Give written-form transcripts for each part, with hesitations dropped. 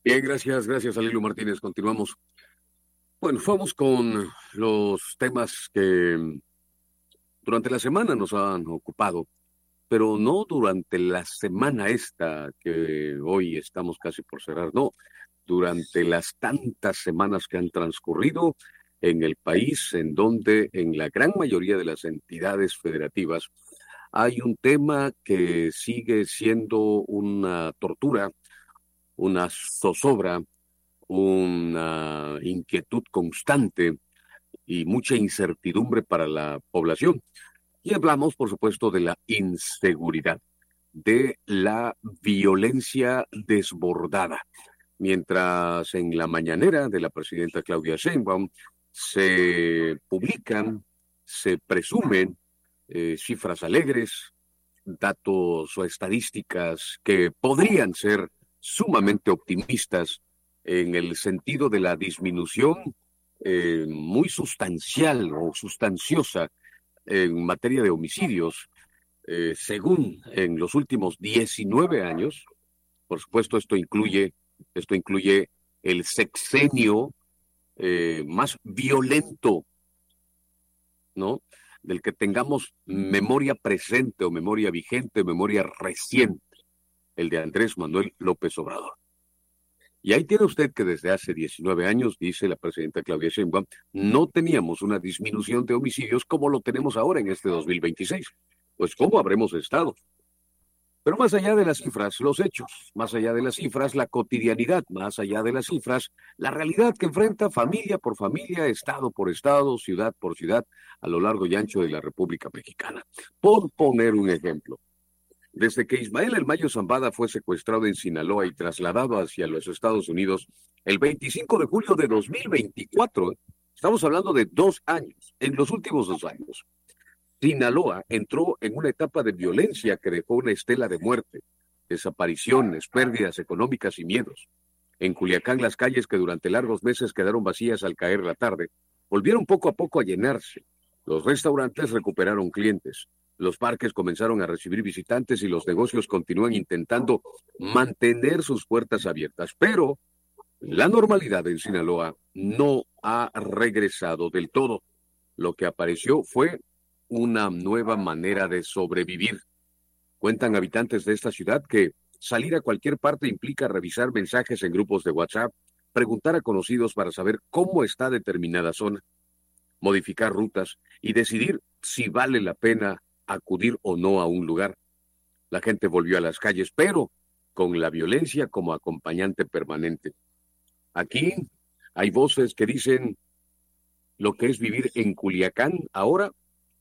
Bien, gracias, Alilo Martínez. Continuamos. Bueno, vamos con los temas que durante la semana nos han ocupado, pero no durante la semana esta que hoy estamos casi por cerrar, no, durante las tantas semanas que han transcurrido en el país, en donde en la gran mayoría de las entidades federativas hay un tema que sigue siendo una tortura, una zozobra, una inquietud constante y mucha incertidumbre para la población. Y hablamos, por supuesto, de la inseguridad, de la violencia desbordada. Mientras en la mañanera de la presidenta Claudia Sheinbaum se publican, se presumen cifras alegres, datos o estadísticas que podrían ser sumamente optimistas en el sentido de la disminución muy sustancial o sustanciosa en materia de homicidios, según en los últimos 19 años. Por supuesto, esto incluye el sexenio más violento, ¿no? Del que tengamos memoria presente o memoria vigente, memoria reciente, el de Andrés Manuel López Obrador. Y ahí tiene usted que desde hace 19 años, dice la presidenta Claudia Sheinbaum, no teníamos una disminución de homicidios como lo tenemos ahora en este 2026. Pues ¿cómo habremos estado? Pero más allá de las cifras, los hechos, más allá de las cifras, la cotidianidad, más allá de las cifras, la realidad que enfrenta familia por familia, estado por estado, ciudad por ciudad, a lo largo y ancho de la República Mexicana. Por poner un ejemplo, desde que Ismael El Mayo Zambada fue secuestrado en Sinaloa y trasladado hacia los Estados Unidos el 25 de julio de 2024, estamos hablando de 2 años, en los últimos 2 años, Sinaloa entró en una etapa de violencia que dejó una estela de muerte, desapariciones, pérdidas económicas y miedos. En Culiacán, las calles que durante largos meses quedaron vacías al caer la tarde, volvieron poco a poco a llenarse. Los restaurantes recuperaron clientes, los parques comenzaron a recibir visitantes y los negocios continúan intentando mantener sus puertas abiertas. Pero la normalidad en Sinaloa no ha regresado del todo. Lo que apareció fue una nueva manera de sobrevivir. Cuentan habitantes de esta ciudad que salir a cualquier parte implica revisar mensajes en grupos de WhatsApp, preguntar a conocidos para saber cómo está determinada zona, modificar rutas y decidir si vale la pena acudir o no a un lugar. La gente volvió a las calles, pero con la violencia como acompañante permanente. Aquí hay voces que dicen lo que es vivir en Culiacán ahora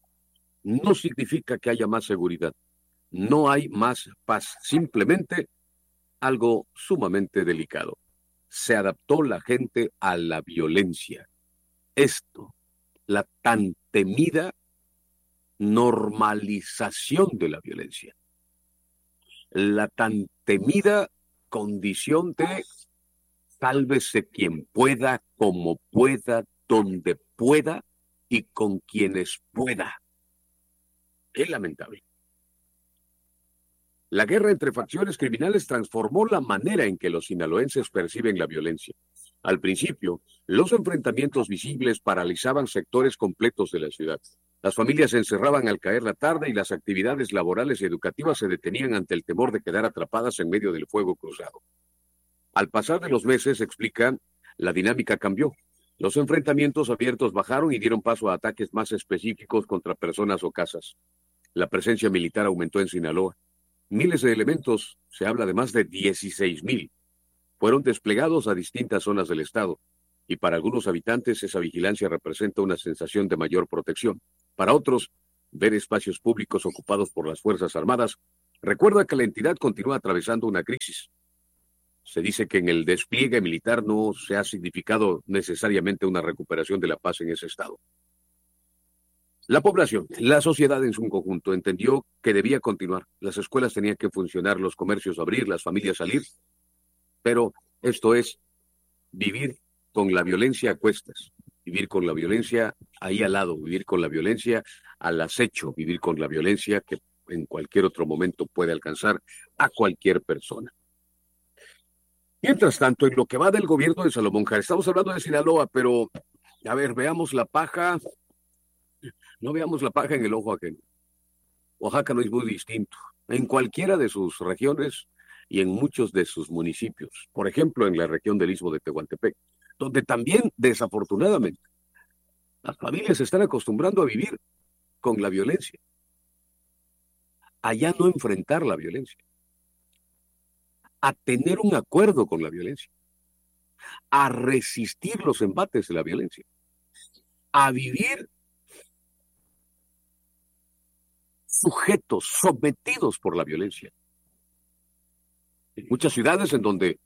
no significa que haya más seguridad. No hay más paz, simplemente algo sumamente delicado. Se adaptó la gente a la violencia. Esto, la tan temida normalización de la violencia, la tan temida condición de sálvese quien pueda, como pueda, donde pueda y con quienes pueda. Qué lamentable. La guerra entre facciones criminales transformó la manera en que los sinaloenses perciben la violencia. Al principio, los enfrentamientos visibles paralizaban sectores completos de la ciudad. Las familias se encerraban al caer la tarde y las actividades laborales y educativas se detenían ante el temor de quedar atrapadas en medio del fuego cruzado. Al pasar de los meses, explican, la dinámica cambió. Los enfrentamientos abiertos bajaron y dieron paso a ataques más específicos contra personas o casas. La presencia militar aumentó en Sinaloa. Miles de elementos, se habla de más de 16,000, fueron desplegados a distintas zonas del estado, y para algunos habitantes esa vigilancia representa una sensación de mayor protección. Para otros, ver espacios públicos ocupados por las Fuerzas Armadas recuerda que la entidad continúa atravesando una crisis. Se dice que en el despliegue militar no se ha significado necesariamente una recuperación de la paz en ese estado. La población, la sociedad en su conjunto entendió que debía continuar. Las escuelas tenían que funcionar, los comercios abrir, las familias salir. Pero esto es vivir con la violencia a cuestas, vivir con la violencia ahí al lado, vivir con la violencia al acecho, vivir con la violencia que en cualquier otro momento puede alcanzar a cualquier persona. Mientras tanto, en lo que va del gobierno de Salomón Jara, estamos hablando de Sinaloa, pero, a ver, veamos la paja, no veamos la paja en el ojo ajeno. Oaxaca no es muy distinto. En cualquiera de sus regiones y en muchos de sus municipios, por ejemplo, en la región del Istmo de Tehuantepec, donde también, desafortunadamente, las familias se están acostumbrando a vivir con la violencia, allá no enfrentar la violencia, a tener un acuerdo con la violencia, a resistir los embates de la violencia, a vivir sujetos, sometidos por la violencia. En muchas ciudades en donde,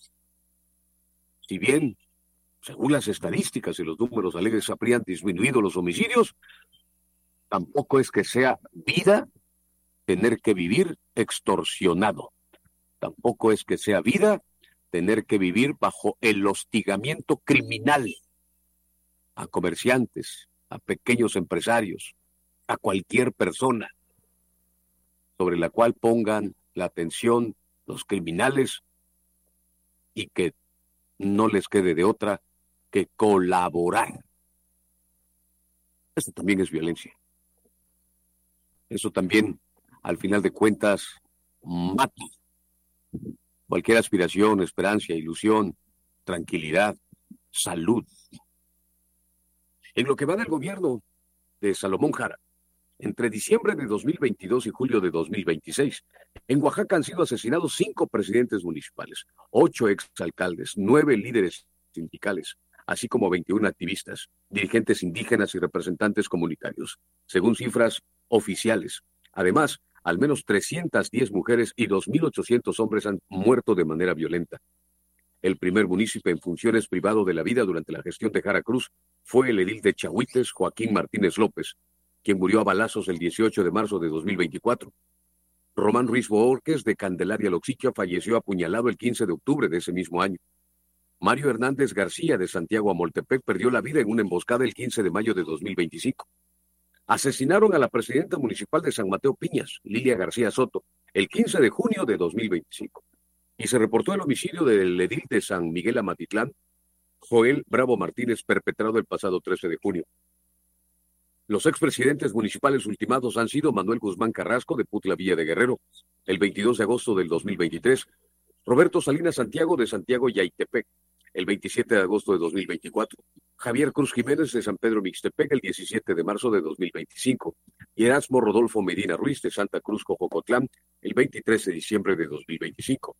si bien, según las estadísticas y los números alegres habrían disminuido los homicidios, tampoco es que sea vida tener que vivir extorsionado. Tampoco es que sea vida tener que vivir bajo el hostigamiento criminal a comerciantes, a pequeños empresarios, a cualquier persona sobre la cual pongan la atención los criminales y que no les quede de otra que colaborar. Eso también es violencia. Eso también, al final de cuentas, mata cualquier aspiración, esperanza, ilusión, tranquilidad, salud. En lo que va del gobierno de Salomón Jara, entre diciembre de 2022 y julio de 2026, en Oaxaca han sido asesinados 5 presidentes municipales, 8 exalcaldes, 9 líderes sindicales, así como 21 activistas, dirigentes indígenas y representantes comunitarios, según cifras oficiales. Además, al menos 310 mujeres y 2.800 hombres han muerto de manera violenta. El primer municipio en funciones privado de la vida durante la gestión de Jara Cruz fue el edil de Chahuites, Joaquín Martínez López, quien murió a balazos el 18 de marzo de 2024. Román Ruiz Boorques, de Candelaria Loxicha, falleció apuñalado el 15 de octubre de ese mismo año. Mario Hernández García, de Santiago Amoltepec, perdió la vida en una emboscada el 15 de mayo de 2025. Asesinaron a la presidenta municipal de San Mateo Piñas, Lilia García Soto, el 15 de junio de 2025. Y se reportó el homicidio del edil de San Miguel Amatitlán, Joel Bravo Martínez, perpetrado el pasado 13 de junio. Los expresidentes municipales ultimados han sido Manuel Guzmán Carrasco, de Putla Villa de Guerrero, el 22 de agosto del 2023, Roberto Salinas Santiago, de Santiago Yaitepec, el 27 de agosto de 2024, Javier Cruz Jiménez, de San Pedro Mixtepec, el 17 de marzo de 2025, y Erasmo Rodolfo Medina Ruiz, de Santa Cruz Cojocotlán, el 23 de diciembre de 2025.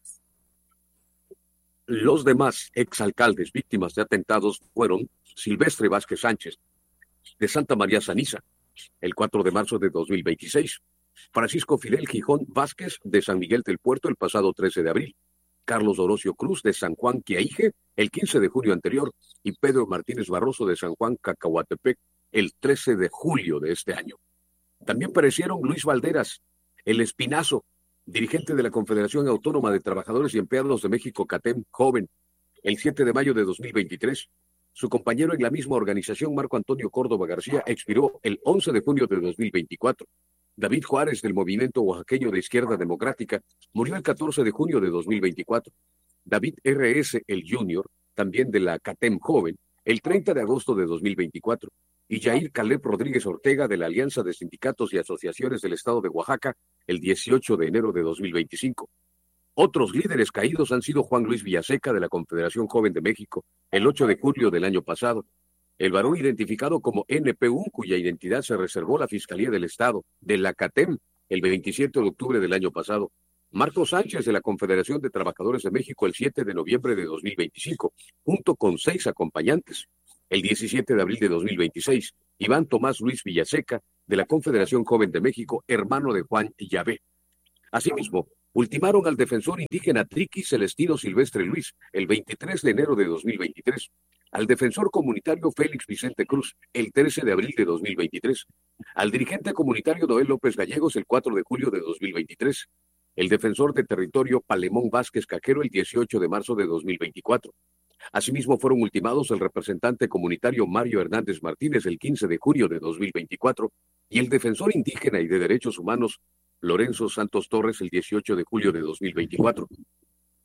Los demás exalcaldes víctimas de atentados fueron Silvestre Vázquez Sánchez, de Santa María Saniza, el 4 de marzo de 2026, Francisco Fidel Gijón Vázquez, de San Miguel del Puerto, el pasado 13 de abril, Carlos Orocio Cruz, de San Juan Quiaije, el 15 de junio anterior, y Pedro Martínez Barroso, de San Juan Cacahuatepec, el 13 de julio de este año. También perecieron Luis Valderas, el Espinazo, dirigente de la Confederación Autónoma de Trabajadores y Empleados de México, CATEM, joven, el 7 de mayo de 2023. Su compañero en la misma organización, Marco Antonio Córdoba García, expiró el 11 de junio de 2024. David Juárez, del Movimiento Oaxaqueño de Izquierda Democrática, murió el 14 de junio de 2024. David R.S., el Junior, también de la CATEM Joven, el 30 de agosto de 2024. Y Yair Caleb Rodríguez Ortega, de la Alianza de Sindicatos y Asociaciones del Estado de Oaxaca, el 18 de enero de 2025. Otros líderes caídos han sido Juan Luis Villaseca, de la Confederación Joven de México, el 8 de julio del año pasado. El varón identificado como NPU, cuya identidad se reservó la Fiscalía del Estado, de la CATEM, el 27 de octubre del año pasado. Marco Sánchez, de la Confederación de Trabajadores de México, el 7 de noviembre de 2025, junto con 6 acompañantes. El 17 de abril de 2026, Iván Tomás Luis Villaseca, de la Confederación Joven de México, hermano de Juan Yabé. Asimismo, ultimaron al defensor indígena Triqui Celestino Silvestre Luis, el 23 de enero de 2023, al defensor comunitario Félix Vicente Cruz, el 13 de abril de 2023, al dirigente comunitario Noel López Gallegos, el 4 de julio de 2023, el defensor de territorio Palemón Vázquez Cajero, el 18 de marzo de 2024. Asimismo, fueron ultimados el representante comunitario Mario Hernández Martínez, el 15 de junio de 2024, y el defensor indígena y de derechos humanos Lorenzo Santos Torres, el 18 de julio de 2024.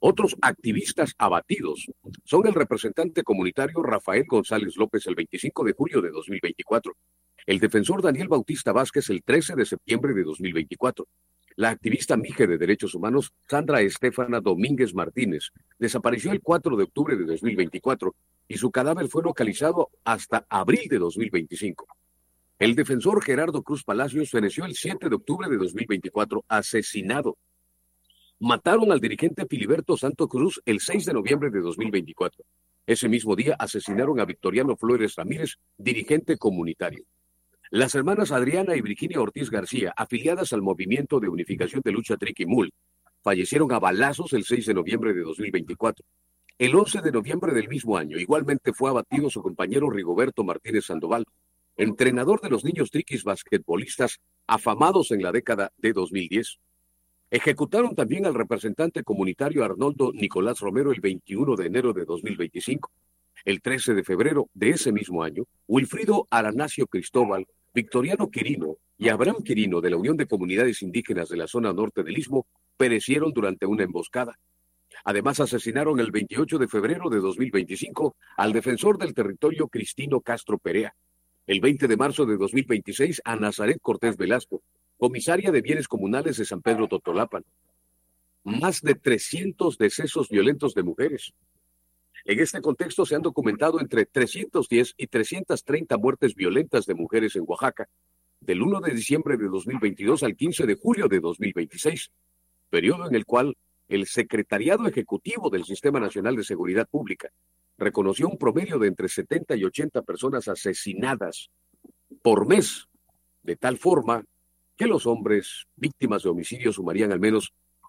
Otros activistas abatidos son el representante comunitario Rafael González López el 25 de julio de 2024, el defensor Daniel Bautista Vázquez el 13 de septiembre de 2024, la activista mije de derechos humanos Sandra Estefana Domínguez Martínez desapareció el 4 de octubre de 2024 y su cadáver fue localizado hasta abril de 2025. El defensor Gerardo Cruz Palacios falleció el 7 de octubre de 2024 asesinado. Mataron al dirigente Filiberto Santo Cruz el 6 de noviembre de 2024. Ese mismo día asesinaron a Victoriano Flores Ramírez, dirigente comunitario. Las hermanas Adriana y Virginia Ortiz García, afiliadas al Movimiento de Unificación de Lucha Triquimul, fallecieron a balazos el 6 de noviembre de 2024. El 11 de noviembre del mismo año, igualmente fue abatido su compañero Rigoberto Martínez Sandoval, entrenador de los niños triquis basquetbolistas afamados en la década de 2010. Ejecutaron también al representante comunitario Arnoldo Nicolás Romero el 21 de enero de 2025. El 13 de febrero de ese mismo año, Wilfrido Aranasio Cristóbal, Victoriano Quirino y Abraham Quirino de la Unión de Comunidades Indígenas de la zona norte del Istmo perecieron durante una emboscada. Además, asesinaron el 28 de febrero de 2025 al defensor del territorio Cristino Castro Perea. El 20 de marzo de 2026 a Nazaret Cortés Velasco, comisaria de Bienes Comunales de San Pedro Totolapan. Más de 300 decesos violentos de mujeres. En este contexto se han documentado entre 310 y 330 muertes violentas de mujeres en Oaxaca, del 1 de diciembre de 2022 al 15 de julio de 2026, periodo en el cual el Secretariado Ejecutivo del Sistema Nacional de Seguridad Pública reconoció un promedio de entre 70 y 80 personas asesinadas por mes, de tal forma que los hombres víctimas de homicidio sumarían al menos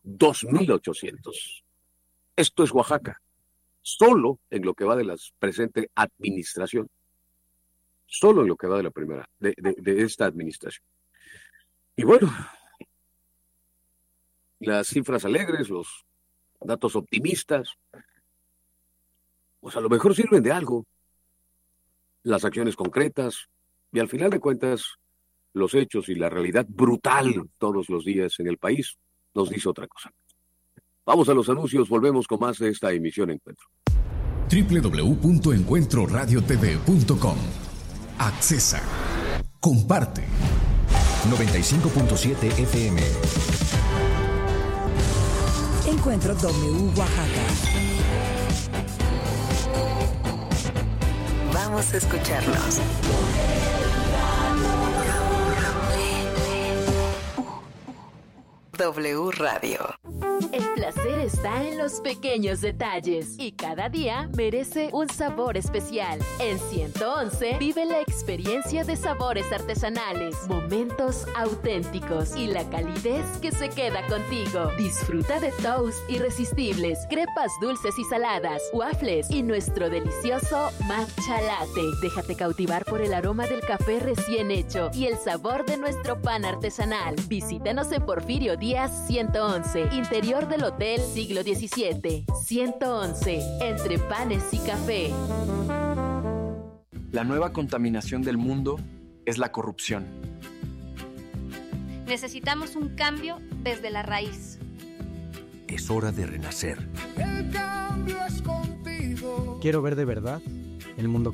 2.800. Esto es Oaxaca, solo en lo que va de la presente administración, solo en lo que va de la primera, de esta administración. Y bueno, las cifras alegres, los datos optimistas, pues a lo mejor sirven de algo. Las acciones concretas y al final de cuentas, los hechos y la realidad brutal todos los días en el país nos dice otra cosa. Vamos a los anuncios, volvemos con más de esta emisión Encuentro. www.encuentroradiotv.com. Accesa. Comparte. 95.7 FM. Encuentro W Oaxaca. Vamos a escucharnos. W Radio. El placer está en los pequeños detalles y cada día merece un sabor especial. En 111 vive la experiencia de sabores artesanales, momentos auténticos y la calidez que se queda contigo. Disfruta de toast irresistibles, crepas dulces y saladas, waffles y nuestro delicioso matcha latte. Déjate cautivar por el aroma del café recién hecho y el sabor de nuestro pan artesanal. Visítanos en Porfirio Díaz 111, interior del Hotel Siglo XVII. 111, entre panes y café. La nueva contaminación del mundo es la corrupción. Necesitamos un cambio desde la raíz. Es hora de renacer. El cambio es contigo. Quiero ver de verdad el mundo